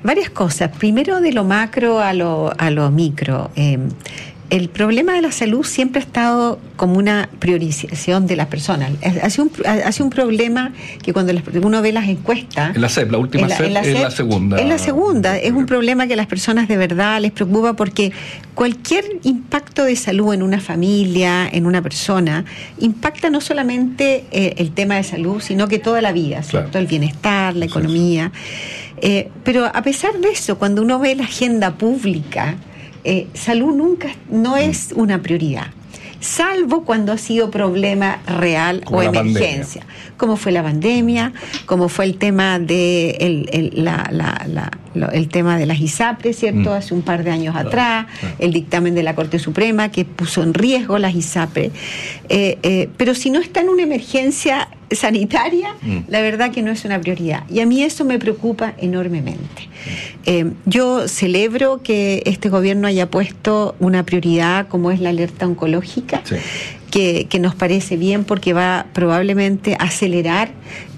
Varias cosas. Primero, de lo macro a lo micro. El problema de la salud siempre ha estado como una priorización de las personas. Hace un problema que cuando uno ve las encuestas... En la CEP, la última CEP es la segunda. Es la segunda. Es un problema que a las personas de verdad les preocupa, porque cualquier impacto de salud en una familia, en una persona, impacta no solamente el tema de salud, sino que toda la vida, ¿cierto? Claro. El bienestar, la economía. Pero a pesar de eso, cuando uno ve la agenda pública, salud no es una prioridad, salvo cuando ha sido problema real o emergencia, como fue la pandemia, como fue el tema de el tema de las ISAPRE, ¿cierto? Hace un par de años atrás, el dictamen de la Corte Suprema que puso en riesgo las ISAPRE. Pero si no está en una emergencia sanitaria, la verdad que no es una prioridad. Y a mí eso me preocupa enormemente. Yo celebro que este gobierno haya puesto una prioridad como es la alerta oncológica, que nos parece bien, porque va probablemente a acelerar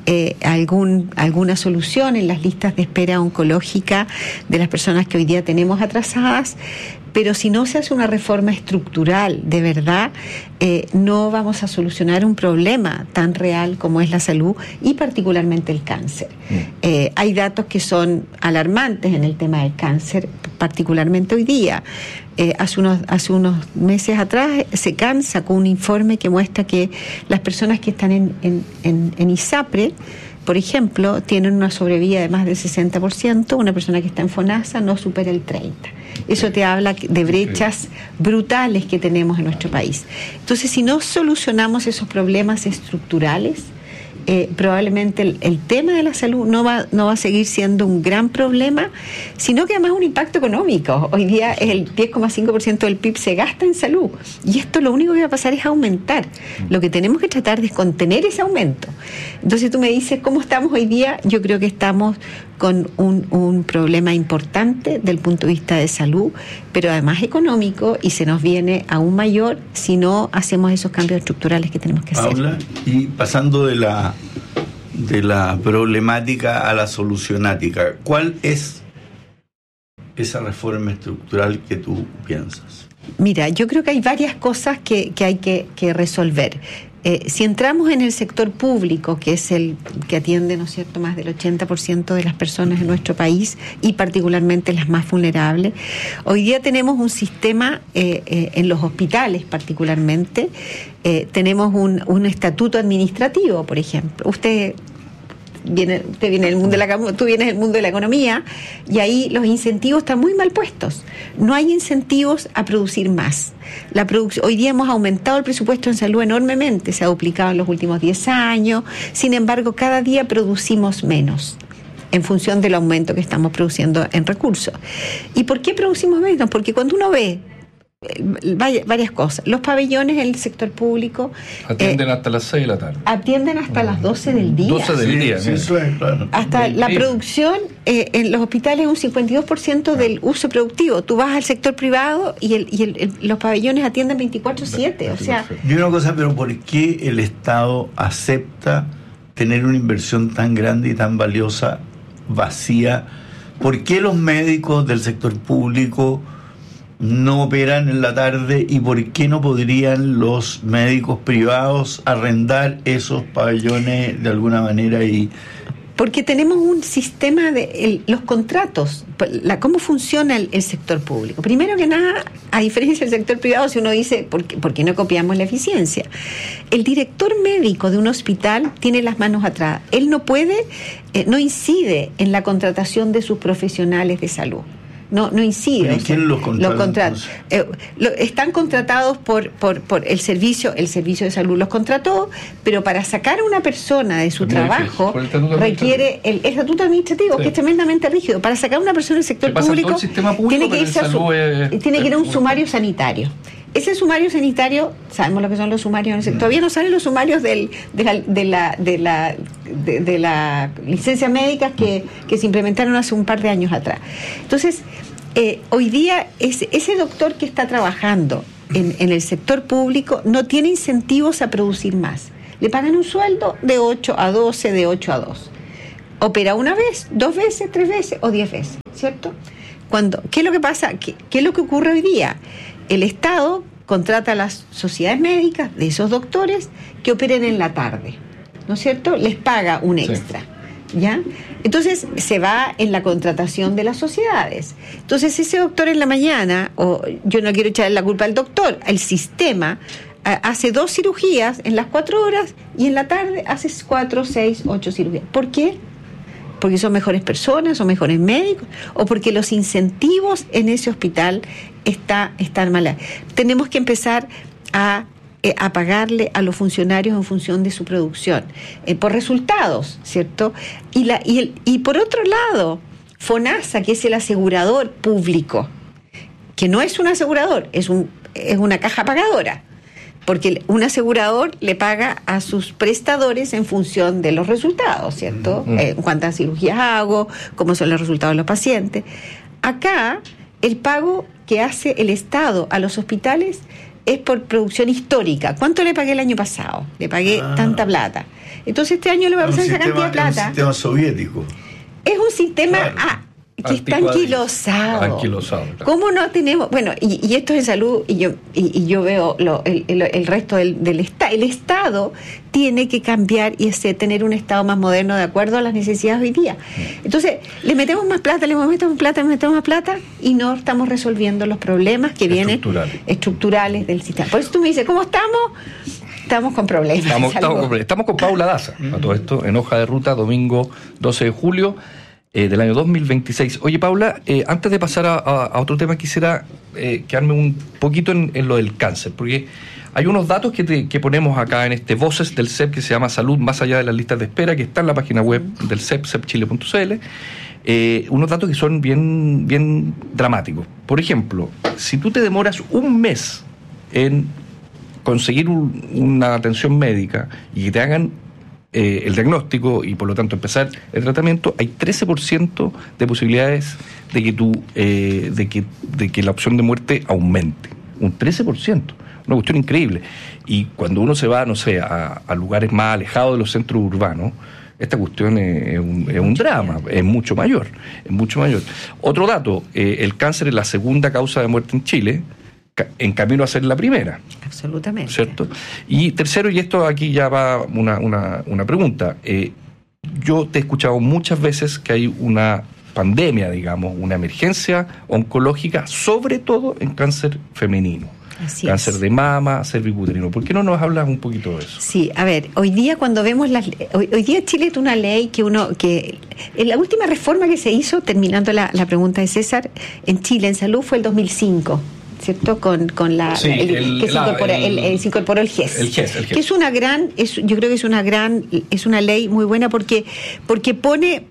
alguna solución en las listas de espera oncológica de las personas que hoy día tenemos atrasadas. Pero si no se hace una reforma estructural de verdad, no vamos a solucionar un problema tan real como es la salud, y particularmente el cáncer. Hay datos que son alarmantes en el tema del cáncer, particularmente hoy día. Hace unos meses atrás SECAN sacó un informe que muestra que las personas que están en ISAPRE, por ejemplo, tienen una sobrevida de más del 60%, una persona que está en FONASA no supera el 30%. Eso te habla de brechas brutales que tenemos en nuestro país. Entonces, si no solucionamos esos problemas estructurales, probablemente el tema de la salud no va a seguir siendo un gran problema, sino que además un impacto económico. Hoy día el 10,5% del PIB se gasta en salud, y esto lo único que va a pasar es aumentar. Lo que tenemos que tratar de es contener ese aumento. Entonces tú me dices, ¿cómo estamos hoy día? Yo creo que estamos con un problema importante del punto de vista de salud, pero además económico, y se nos viene aún mayor si no hacemos esos cambios estructurales que tenemos que hacer. Paula, y pasando de la problemática a la solucionática, ¿cuál es esa reforma estructural que tú piensas? Mira, yo creo que hay varias cosas que hay que resolver. Si entramos en el sector público, que es el que atiende, ¿no es cierto?, más del 80% de las personas en nuestro país, y particularmente las más vulnerables, hoy día tenemos un sistema en los hospitales particularmente, tenemos un estatuto administrativo, por ejemplo. Tú vienes del mundo de la economía, y ahí los incentivos están muy mal puestos. No hay incentivos a producir más. Hoy día hemos aumentado el presupuesto en salud enormemente, se ha duplicado en los últimos 10 años, sin embargo cada día producimos menos en función del aumento que estamos produciendo en recursos. ¿Y por qué producimos menos? Porque cuando uno ve varias cosas. Los pabellones en el sector público atienden hasta las 6 de la tarde. Atienden hasta las 12 del día. 12 del día. Sí, eso es, claro. Hasta la producción en los hospitales es un 52% del uso productivo. Tú vas al sector privado y los pabellones atienden 24/7. O sea, y una cosa, pero ¿por qué el Estado acepta tener una inversión tan grande y tan valiosa vacía? ¿Por qué los médicos del sector público no operan en la tarde, y por qué no podrían los médicos privados arrendar esos pabellones de alguna manera? Porque tenemos un sistema de los contratos, cómo funciona el sector público. Primero que nada, a diferencia del sector privado, si uno dice, ¿por qué no copiamos la eficiencia? El director médico de un hospital tiene las manos atrás. Él no no incide en la contratación de sus profesionales de salud. No incide. ¿Y quién los contrata? Están contratados por el servicio de salud los contrató, pero para sacar a una persona de su trabajo requiere el estatuto administrativo, que es tremendamente rígido. Para sacar a una persona del sector público tiene que ir a un sumario sanitario. Ese sumario sanitario, sabemos lo que son los sumarios en el sector. Todavía no salen los sumarios de la licencia médica que se implementaron hace un par de años atrás. Entonces, hoy día ese doctor que está trabajando en el sector público no tiene incentivos a producir más. Le pagan un sueldo de 8 a 12, de 8 a 2. opera una vez, 2 veces, 3 veces o 10 veces, ¿cierto? ¿Qué es lo que pasa? ¿Qué es lo que ocurre hoy día? El Estado contrata a las sociedades médicas de esos doctores que operen en la tarde, ¿no es cierto? Les paga un extra, ¿ya? Entonces se va en la contratación de las sociedades. Entonces ese doctor en la mañana, o yo no quiero echarle la culpa al doctor, el sistema hace 2 cirugías en las 4 horas y en la tarde hace 4, 6, 8 cirugías. ¿Por qué? Porque son mejores personas, son mejores médicos, o porque los incentivos en ese hospital están mal. Tenemos que empezar a pagarle a los funcionarios en función de su producción, por resultados, ¿cierto? Y por otro lado, FONASA, que es el asegurador público, que no es un asegurador, es una caja pagadora, porque un asegurador le paga a sus prestadores en función de los resultados, ¿cierto? Cuántas cirugías hago, cómo son los resultados de los pacientes. Acá, el pago que hace el Estado a los hospitales es por producción histórica. ¿Cuánto le pagué el año pasado? Le pagué tanta plata. Entonces este año le voy a pasar esa cantidad de plata. Es un sistema soviético. Es un sistema... Claro. Que está anquilosado. Claro. ¿Cómo no tenemos? Bueno, y esto es en salud, y yo veo el resto del Estado. El Estado tiene que cambiar y tener un Estado más moderno de acuerdo a las necesidades hoy día. Entonces, le metemos más plata, le metemos más plata, y no estamos resolviendo los problemas que vienen estructurales del sistema. Por eso tú me dices, ¿cómo estamos? Estamos con problemas. Estamos con Paula Daza, a todo esto, en Hoja de Ruta, domingo 12 de julio. Del año 2026. Oye, Paula, antes de pasar a otro tema, quisiera quedarme un poquito en lo del cáncer, porque hay unos datos que ponemos acá en Voces del CEP, que se llama Salud más allá de las listas de espera, que está en la página web del CEP, cepchile.cl, unos datos que son bien, bien dramáticos. Por ejemplo, si tú te demoras un mes en conseguir una atención médica y que te hagan el diagnóstico y por lo tanto empezar el tratamiento, hay 13% de posibilidades de que la opción de muerte aumente. Un 13%. Una cuestión increíble. Y cuando uno se va, no sé, a lugares más alejados de los centros urbanos, esta cuestión es un drama, es mucho mayor. Otro dato, el cáncer es la segunda causa de muerte en Chile, en camino a ser la primera. Absolutamente. ¿Cierto? Y tercero, y esto aquí ya va una pregunta. Yo te he escuchado muchas veces que hay una pandemia, digamos, una emergencia oncológica, sobre todo en cáncer femenino. Así cáncer de mama, cervicuterino. ¿Por qué no nos hablas un poquito de eso? Sí, a ver, hoy día cuando vemos hoy día Chile es una ley que la última reforma que se hizo, terminando la pregunta de César, en Chile en salud fue el 2005. ¿Cierto? Con la sí, se incorporó el GES. El GES. Que es una gran, yo creo que es una ley muy buena porque pone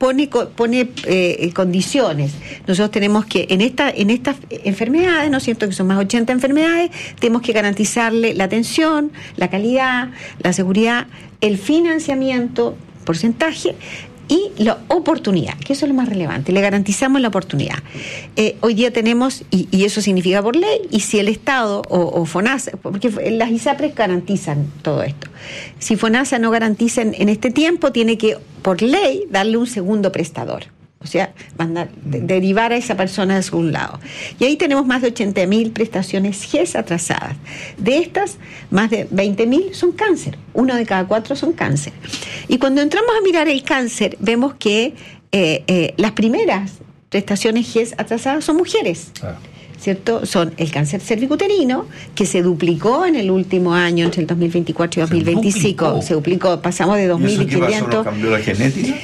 condiciones. Nosotros tenemos que en estas enfermedades, ¿no es cierto? Que son más 80 enfermedades, tenemos que garantizarle la atención, la calidad, la seguridad, el financiamiento, porcentaje y la oportunidad, que eso es lo más relevante, le garantizamos la oportunidad. Hoy día tenemos, y eso significa por ley, y si el Estado o FONASA, porque las ISAPRES garantizan todo esto, si FONASA no garantiza en este tiempo, tiene que, por ley, darle un segundo prestador. O sea, derivar a esa persona de algún lado. Y ahí tenemos más de 80.000 prestaciones GES atrasadas. De estas, más de 20.000 son cáncer. 1 de cada 4 son cáncer. Y cuando entramos a mirar el cáncer, vemos que las primeras prestaciones GES atrasadas son mujeres. ¿Cierto? Son el cáncer cervicuterino, que se duplicó en el último año, entre el 2024 y 2025. Se duplicó, pasamos de 2.500. ¿Y eso qué pasó? ¿No cambió la genética?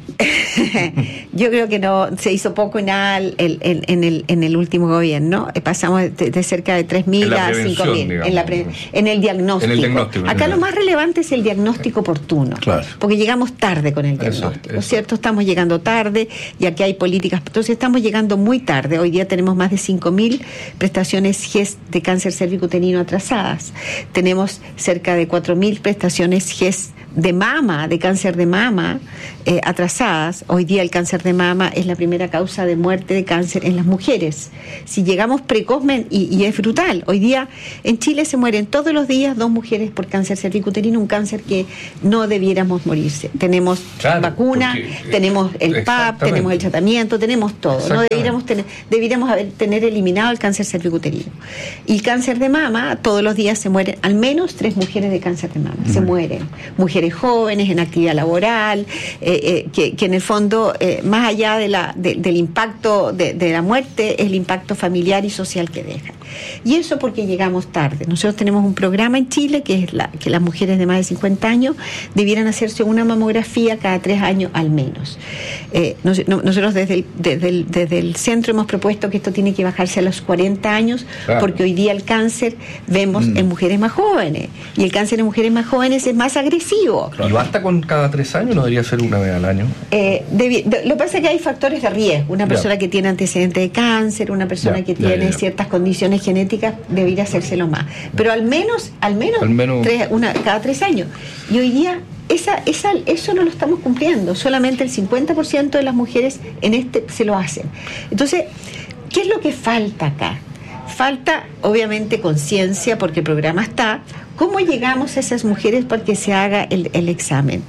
Yo creo que no se hizo poco y nada en el último gobierno. Pasamos de cerca de 3.000 a 5.000 en el diagnóstico. Acá lo más relevante es el diagnóstico oportuno, claro, porque llegamos tarde con el diagnóstico, ¿cierto? Estamos llegando tarde y aquí hay políticas, entonces estamos llegando muy tarde. Hoy día tenemos más de 5.000 prestaciones GES de cáncer cervicuterino atrasadas. Tenemos cerca de 4.000 prestaciones GES de mama, de cáncer de mama atrasadas. embarazadas. Hoy día el cáncer de mama es la primera causa de muerte de cáncer en las mujeres. Si llegamos precozmente, y es brutal, hoy día en Chile se mueren todos los días 2 mujeres por cáncer cervicuterino, un cáncer que no debiéramos morirse. Tenemos vacuna, tenemos el PAP, tenemos el tratamiento, tenemos todo. No deberíamos tener eliminado el cáncer cervicuterino. Y el cáncer de mama, todos los días se mueren al menos 3 mujeres de cáncer de mama. Se mueren. Mujeres jóvenes, en actividad laboral, que en el fondo, más allá del impacto de la muerte, es el impacto familiar y social que deja. Y eso porque llegamos tarde. Nosotros tenemos un programa en Chile que es que las mujeres de más de 50 años debieran hacerse una mamografía cada 3 años al menos. Nosotros desde el centro hemos propuesto que esto tiene que bajarse a los 40 años, porque hoy día el cáncer vemos en mujeres más jóvenes, y el cáncer en mujeres más jóvenes es más agresivo. ¿Y basta con cada 3 años? ¿No debería ser una vez al año? Lo que pasa es que hay factores de riesgo. Una persona que tiene antecedentes de cáncer, una persona que tiene ciertas condiciones genéticas, debería hacérselo más. Pero al menos cada 3 años. Y hoy día eso no lo estamos cumpliendo. Solamente el 50% de las mujeres se lo hacen. Entonces, ¿qué es lo que falta acá? Falta, obviamente, conciencia, porque el programa está. ¿Cómo llegamos a esas mujeres para que se haga el examen?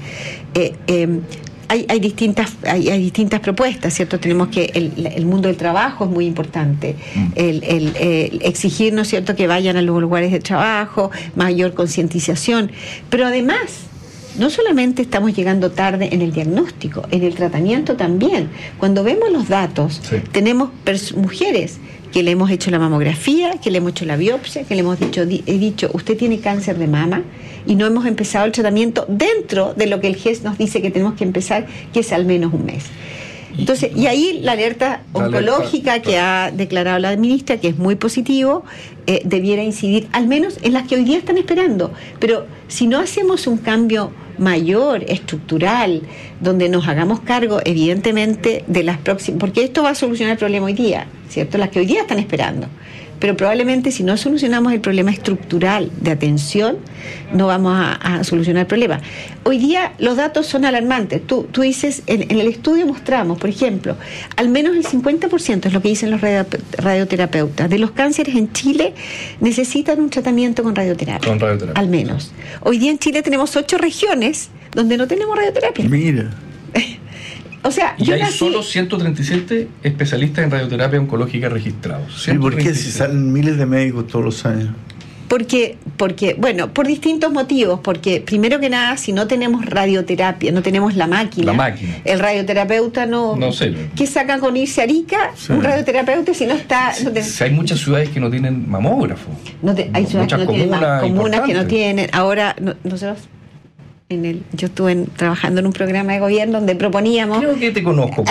Hay distintas propuestas, ¿cierto? Tenemos que el mundo del trabajo es muy importante, el exigir, ¿no es cierto?, que vayan a los lugares de trabajo, mayor concientización, pero además no solamente estamos llegando tarde en el diagnóstico, en el tratamiento también. Cuando vemos los datos, tenemos mujeres que le hemos hecho la mamografía, que le hemos hecho la biopsia, que le hemos dicho, usted tiene cáncer de mama, y no hemos empezado el tratamiento dentro de lo que el GES nos dice que tenemos que empezar, que es al menos un mes. Entonces, y ahí la alerta oncológica que ha declarado la ministra, que es muy positivo, debiera incidir al menos en las que hoy día están esperando. Pero si no hacemos un cambio mayor, estructural, donde nos hagamos cargo, evidentemente, de las próximas, porque esto va a solucionar el problema hoy día, ¿cierto? Las que hoy día están esperando. Pero probablemente si no solucionamos el problema estructural de atención, no vamos a solucionar el problema. Hoy día los datos son alarmantes. Tú dices, en el estudio mostramos, por ejemplo, al menos el 50%, es lo que dicen los radioterapeutas, de los cánceres en Chile necesitan un tratamiento con radioterapia. Al menos. Hoy día en Chile tenemos 8 regiones donde no tenemos radioterapia. Mira. O sea, y hay solo 137 especialistas en radioterapia oncológica registrados. ¿Y por qué si salen miles de médicos todos los años? Porque, bueno, por distintos motivos. Porque, primero que nada, si no tenemos radioterapia, no tenemos la máquina. El radioterapeuta no sé. ¿Qué sacan con irse a Arica? Sí. Un radioterapeuta si no está... Si hay muchas ciudades que no tienen mamógrafo. Hay ciudades que no tienen, comunas que no tienen. Ahora, nosotros... yo estuve trabajando en un programa de gobierno donde proponíamos... Creo que te conozco.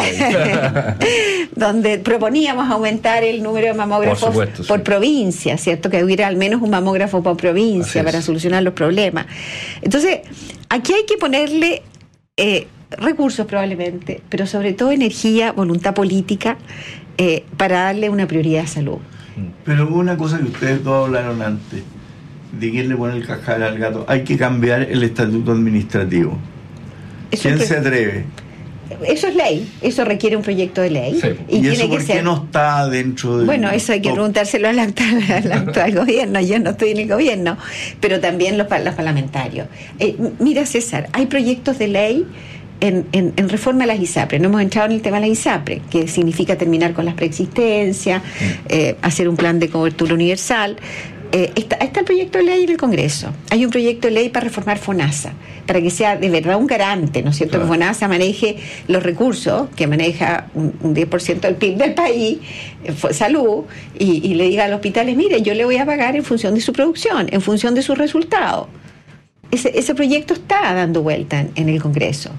Donde proponíamos aumentar el número de mamógrafos por provincia, ¿cierto? Que hubiera al menos un mamógrafo por provincia para solucionar los problemas. Entonces, aquí hay que ponerle recursos probablemente, pero sobre todo energía, voluntad política, para darle una prioridad a salud. Pero una cosa que ustedes todos hablaron antes, de quién le pone el cascabel al gato, hay que cambiar el estatuto administrativo. ¿Quién se atreve? Eso es ley, eso requiere un proyecto de ley. Sí. ¿Y eso por qué no está dentro de...? Bueno, eso hay que preguntárselo al actual gobierno. Yo no estoy en el gobierno, pero también los parlamentarios. Mira, César, hay proyectos de ley en reforma a las ISAPRE. No hemos entrado en el tema de las ISAPRE, que significa terminar con las preexistencias, hacer un plan de cobertura universal. Está el proyecto de ley en el Congreso. Hay un proyecto de ley para reformar FONASA, para que sea de verdad un garante, ¿no es cierto? Claro. Que FONASA maneje los recursos, que maneja un 10% del PIB del país, salud, y le diga a los hospitales, mire, yo le voy a pagar en función de su producción, en función de sus resultados. Ese proyecto está dando vuelta en el Congreso.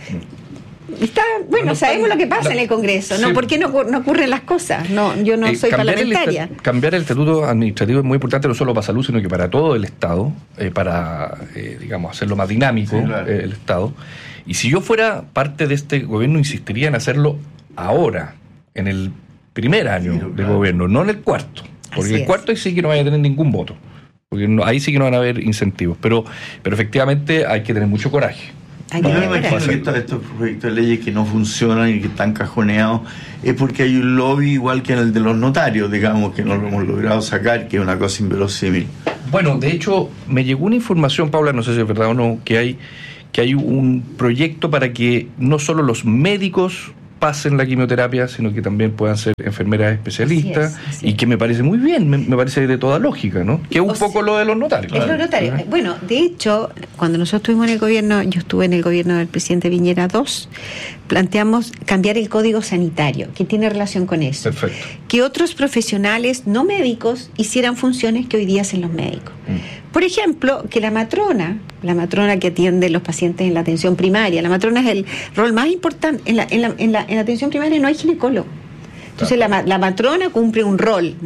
Sabemos lo que pasa en el Congreso, ¿no? Sí. ¿Por qué no ocurren las cosas? Yo no soy parlamentaria. Cambiar el estatuto administrativo es muy importante, no solo para salud, sino que para todo el Estado, para, hacerlo más dinámico, el Estado. Y si yo fuera parte de este gobierno, insistiría en hacerlo ahora, en el primer año de gobierno, no en el cuarto. Porque en el cuarto ahí sí que no vaya a tener ningún voto. Porque ahí sí que no van a haber incentivos. Pero efectivamente hay que tener mucho coraje. Hay que Yo me mejorar. imagino que estos proyectos de leyes que no funcionan y que están cajoneados es porque hay un lobby igual que en el de los notarios, digamos, que no lo hemos logrado sacar, que es una cosa inverosímil. Bueno, de hecho, me llegó una información, Paula, no sé si es verdad o no, que hay un proyecto para que no solo los médicos pasen la quimioterapia, sino que también puedan ser enfermeras especialistas, así y es. que me parece muy bien, me parece de toda lógica, ¿no? Que es un poco lo de los notarios. Es lo notario. Claro. Bueno, de hecho, cuando nosotros estuvimos en el gobierno, yo estuve en el gobierno del presidente Piñera II, planteamos cambiar el código sanitario, que tiene relación con eso. Perfecto. Que otros profesionales no médicos hicieran funciones que hoy día hacen los médicos. Por ejemplo, que la matrona que atiende los pacientes en la atención primaria, la matrona es el rol más importante. En la atención primaria no hay ginecólogo. Entonces la matrona cumple un rol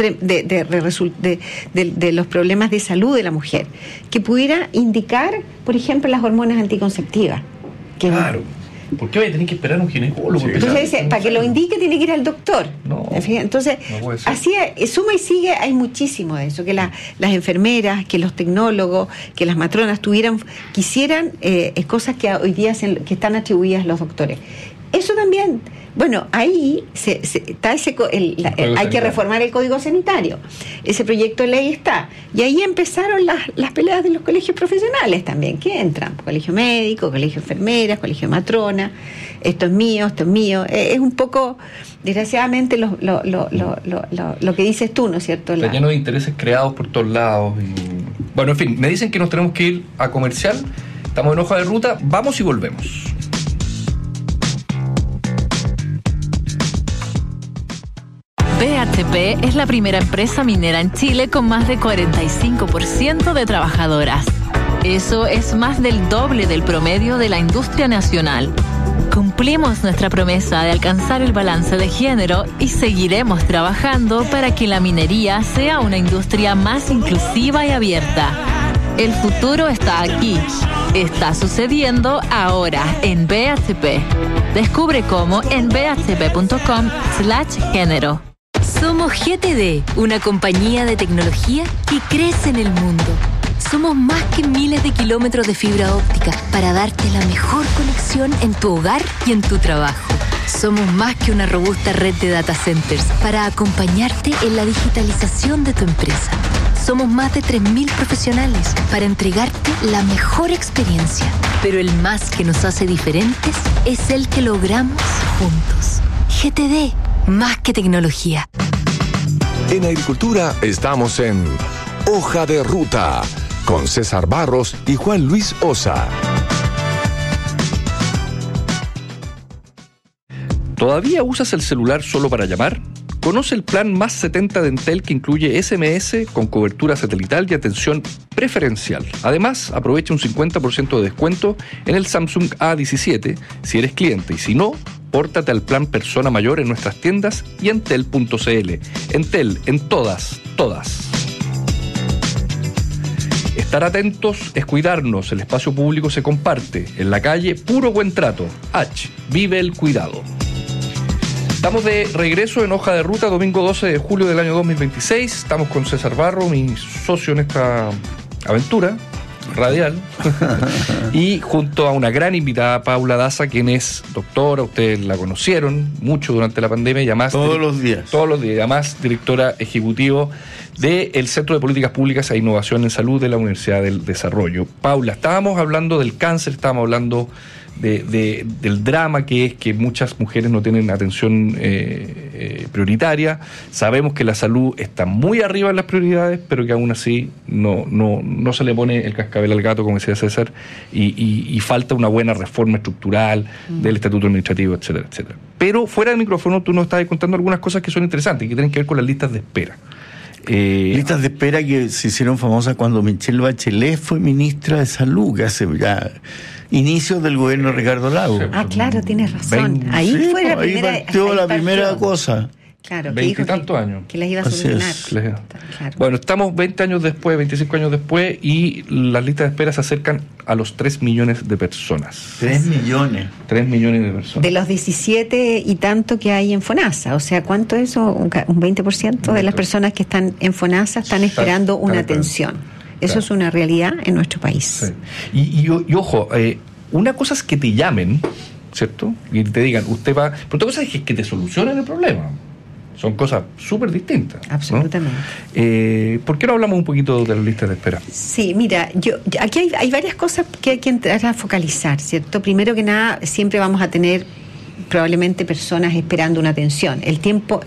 de los problemas de salud de la mujer, que pudiera indicar, por ejemplo, las hormonas anticonceptivas. Claro. ¿Por qué voy a tener que esperar a un ginecólogo? Sí, Entonces, para que lo indique tiene que ir al doctor. No, Entonces, no puede ser. así suma y sigue, hay muchísimo de eso, que las enfermeras, que los tecnólogos, que las matronas quisieran cosas que hoy día que están atribuidas a los doctores. Eso también, bueno, ahí está hay que reformar el código sanitario. Ese proyecto de ley está. Y ahí empezaron las peleas de los colegios profesionales también, que entran. Colegio médico, colegio enfermeras, colegio matrona. Esto es mío, esto es mío. Es un poco, desgraciadamente, lo que dices tú, ¿no es cierto? Está lleno de intereses creados por todos lados. Bueno, en fin, me dicen que nos tenemos que ir a comercial. Estamos en Hoja de Ruta. Vamos y volvemos. BHP es la primera empresa minera en Chile con más de 45% de trabajadoras. Eso es más del doble del promedio de la industria nacional. Cumplimos nuestra promesa de alcanzar el balance de género y seguiremos trabajando para que la minería sea una industria más inclusiva y abierta. El futuro está aquí. Está sucediendo ahora en BHP. Descubre cómo en bhp.com/género. Somos GTD, una compañía de tecnología que crece en el mundo. Somos más que miles de kilómetros de fibra óptica para darte la mejor conexión en tu hogar y en tu trabajo. Somos más que una robusta red de data centers para acompañarte en la digitalización de tu empresa. Somos más de 3.000 profesionales para entregarte la mejor experiencia. Pero el más que nos hace diferentes es el que logramos juntos. GTD, más que tecnología. En Agricultura estamos en Hoja de Ruta con César Barros y Juan Luis Osa. ¿Todavía usas el celular solo para llamar? Conoce el plan Más 70 de Entel, que incluye SMS con cobertura satelital y atención preferencial. Además, aprovecha un 50% de descuento en el Samsung A17 si eres cliente, y si no, pórtate al plan Persona Mayor en nuestras tiendas y entel.cl. Entel, en todas. Estar atentos es cuidarnos. El espacio público se comparte. En la calle, puro buen trato. Vive el cuidado. Estamos de regreso en Hoja de Ruta, domingo 12 de julio del año 2026. Estamos con César Barro, mi socio en esta aventura radial, y junto a una gran invitada, Paula Daza, quien es doctora. Ustedes la conocieron mucho durante la pandemia, y además Todos los días, además directora ejecutiva del Centro de Políticas Públicas e Innovación en Salud de la Universidad del Desarrollo. Paula, estábamos hablando del cáncer, estábamos hablando del drama que es que muchas mujeres no tienen atención prioritaria. Sabemos que la salud está muy arriba en las prioridades, pero que aún así no se le pone el cascabel al gato, como decía César, y falta una buena reforma estructural del estatuto administrativo, etcétera, etcétera. Pero fuera del micrófono tú nos estabas contando algunas cosas que son interesantes, que tienen que ver con las listas de espera. Listas de espera que se hicieron famosas cuando Michelle Bachelet fue ministra de Salud, que hace ya inicios del gobierno de Ricardo Lagos. Claro, tienes razón. Ahí Sí, fue la ahí primera. partió la primera cosa. Claro, que 20 dijo y tantos años. que las iba a Así solucionar. es. Claro. Bueno, estamos 20 años después, 25 años después, y las listas de espera se acercan a los 3 millones de personas. 3 millones. 3 millones de personas. De los 17 y tanto que hay en FONASA, o sea, ¿cuánto es eso? Un 20% de las personas que están en FONASA están esperando una atención. Eso es una realidad en nuestro país. Sí. Y ojo, una cosa es que te llamen, ¿cierto? Y te digan, usted va... Pero otra cosa es que te solucionen el problema. Son cosas súper distintas. Absolutamente. ¿No? ¿Por qué no hablamos un poquito de las listas de espera? Sí, mira, aquí hay varias cosas que hay que entrar a focalizar, ¿cierto? Primero que nada, siempre vamos a tener probablemente personas esperando una atención. El tiempo